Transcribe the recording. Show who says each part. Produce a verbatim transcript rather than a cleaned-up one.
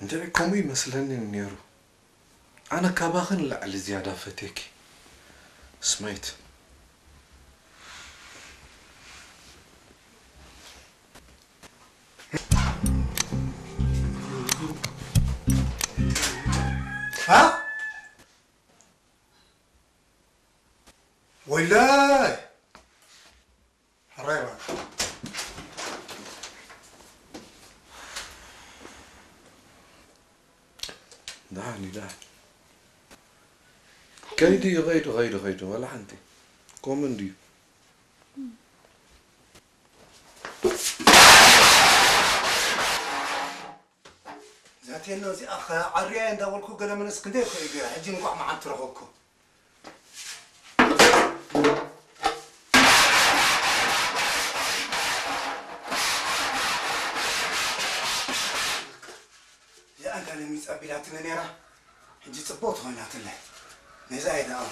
Speaker 1: እንጀሪኩም ይመስለኒ ነይሩ أنا كاباخن لا على زيادة فتيك سمعت
Speaker 2: ها ولا حريبا
Speaker 1: دعني دعني كيدي غير غير غير ولا عندي كومندي
Speaker 2: ذاتي انه زي اخ عريان داولكو قال من اسكندريه خيجا حجي نقع مع ترخوكو يا انت اللي ميصبيلاتنا نيرا حجي صبوت هونات الله نزايد